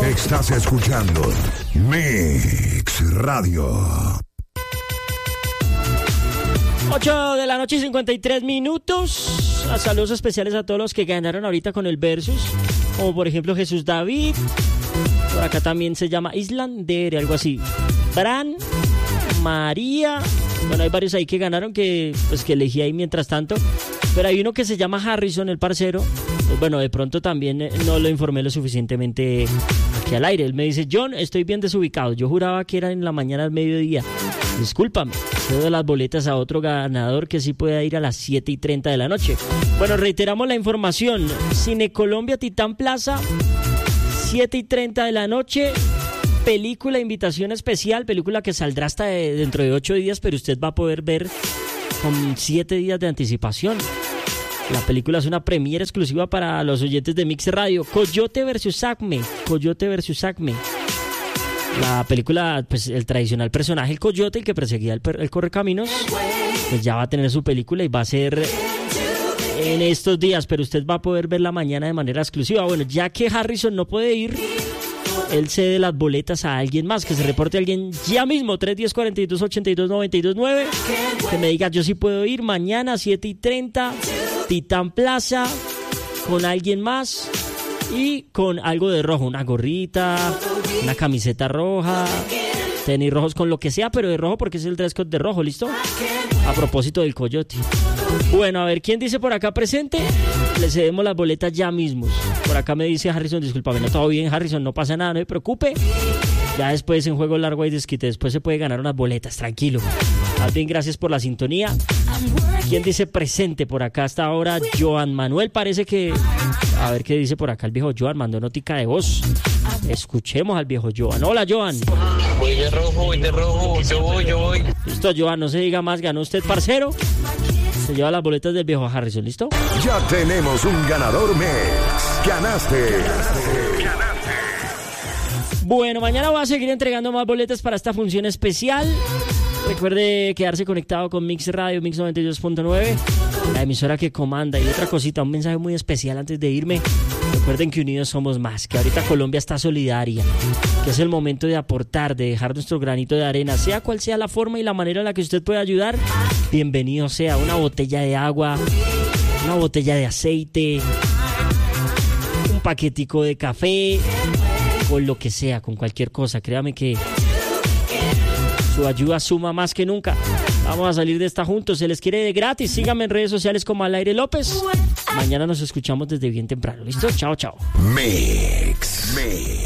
Estás escuchando Mix Radio. 8:53 a saludos especiales a todos los que ganaron ahorita con el Versus, como por ejemplo Jesús David, por acá también se llama Islandere, algo así, Bran, María, bueno, hay varios ahí que ganaron que elegí ahí mientras tanto, pero hay uno que se llama Harrison, el parcero, pues bueno, de pronto también no lo informé lo suficientemente aquí al aire. Él me dice: John, estoy bien desubicado, yo juraba que era en la mañana al mediodía, discúlpame, cedo las boletas a otro ganador que sí pueda ir a las 7:30 de la noche. Bueno, reiteramos la información: Cine Colombia, Titán Plaza, 7:30 de la noche, película invitación especial, película que saldrá hasta dentro de 8 días, pero usted va a poder ver con 7 días de anticipación. La película es una premiere exclusiva para los oyentes de Mix Radio. Coyote vs. Acme. La película, pues el tradicional personaje, el coyote, el que perseguía el correcaminos, pues ya va a tener su película y va a ser en estos días, pero usted va a poder verla mañana de manera exclusiva. Bueno, ya que Harrison no puede ir, él cede las boletas a alguien más, que se reporte a alguien ya mismo, 310-42-82-92-9, que me diga: yo sí puedo ir mañana 7:30, Titán Plaza, con alguien más y con algo de rojo, una gorrita, una camiseta roja, tenis rojos, con lo que sea, pero de rojo porque es el dress code de rojo, ¿listo? A propósito del coyote. Bueno, a ver, ¿quién dice por acá presente? Le cedemos las boletas ya mismos. Por acá me dice Harrison: discúlpame, no, todo bien, Harrison, no pasa nada, no se preocupe. Ya después en juego largo hay desquite, después se puede ganar unas boletas, tranquilo. Más bien, gracias por la sintonía. ¿Quién dice presente por acá hasta ahora? Joan Manuel, parece que... A ver qué dice por acá el viejo Joan, mandó notica de voz. Escuchemos al viejo Joan. Hola, Joan. Voy de rojo, yo voy. Listo, Joan, no se diga más, ganó usted, parcero. Se lleva las boletas del viejo Harrison, ¿listo? Ya tenemos un ganador Mix. Ganaste. Bueno, mañana voy a seguir entregando más boletas para esta función especial. Recuerde quedarse conectado con Mix Radio, Mix 92.9, la emisora que comanda. Y otra cosita, un mensaje muy especial antes de irme. Recuerden que unidos somos más, que ahorita Colombia está solidaria, que es el momento de aportar, de dejar nuestro granito de arena, sea cual sea la forma y la manera en la que usted pueda ayudar. Bienvenido sea, una botella de agua, una botella de aceite, un paquetico de café, con lo que sea, con cualquier cosa. Créame que su ayuda suma más que nunca. Vamos a salir de esta juntos, se les quiere de gratis. Síganme en redes sociales como Al Aire López. Mañana nos escuchamos desde bien temprano, ¿listo? Chao, chao. Mix.